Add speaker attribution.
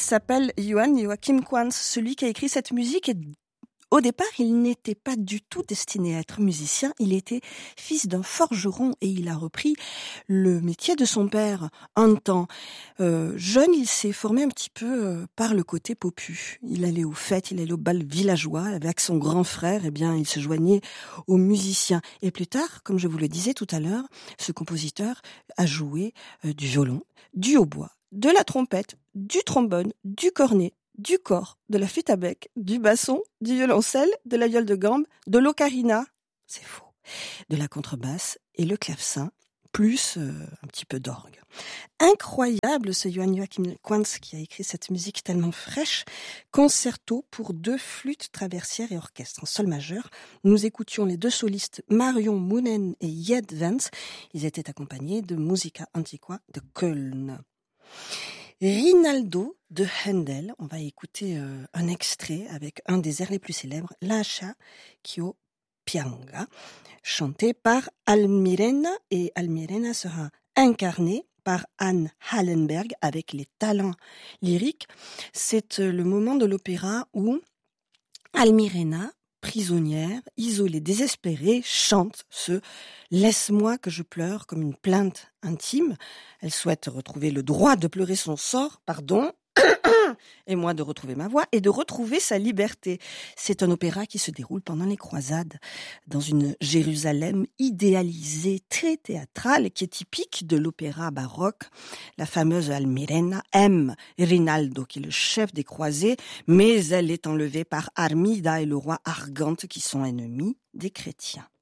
Speaker 1: s'appelle Joachim Quantz, celui qui a écrit cette musique. Et au départ, il n'était pas du tout destiné à être musicien. Il était fils d'un forgeron et il a repris le métier de son père un temps. Jeune, il s'est formé un petit peu par le côté popu. Il allait aux fêtes, il allait au bal villageois. Avec son grand frère, eh bien, il se joignait aux musiciens. Et plus tard, comme je vous le disais tout à l'heure, ce compositeur a joué du violon, du hautbois, de la trompette, du trombone, du cornet, du cor, de la flûte à bec, du basson, du violoncelle, de la viole de gambe, de l'ocarina, c'est faux, de la contrebasse et le clavecin, plus un petit peu d'orgue. Incroyable ce Joachim Quantz qui a écrit cette musique tellement fraîche, concerto pour 2 flûtes traversières et orchestre en sol majeur. Nous écoutions les 2 solistes Marion Moonen et Jed Vance. Ils étaient accompagnés de Musica Antiqua de Köln. Rinaldo de Handel, on va écouter un extrait avec un des airs les plus célèbres, Lascia ch'io pianga, chanté par Almirena, et Almirena sera incarnée par Anne Hallenberg avec les talents lyriques. C'est le moment de l'opéra où Almirena, prisonnière, isolée, désespérée, chante ce « Laisse-moi que je pleure » comme une plainte intime. Elle souhaite retrouver le droit de pleurer son sort, et moi de retrouver ma voix et de retrouver sa liberté. C'est un opéra qui se déroule pendant les croisades, dans une Jérusalem idéalisée, très théâtrale, qui est typique de l'opéra baroque. La fameuse Almirena aime Rinaldo, qui est le chef des croisés, mais elle est enlevée par Armida et le roi Argante, qui sont ennemis des chrétiens.